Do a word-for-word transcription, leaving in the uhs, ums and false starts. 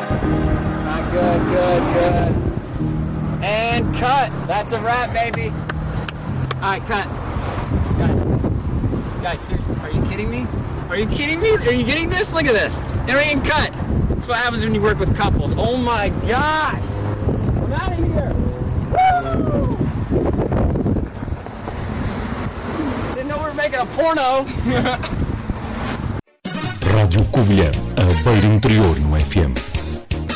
Not good, good, good. And cut. That's a wrap, baby. All right, cut. Guys, guys, sir, are you kidding me? Are you kidding me? Are you getting this? Look at this. They're getting cut. That's what happens when you work with couples. Oh my gosh. I'm out of here. Woo! Didn't know we were making a porno. Rádio Covilhã, a beira interior no F M.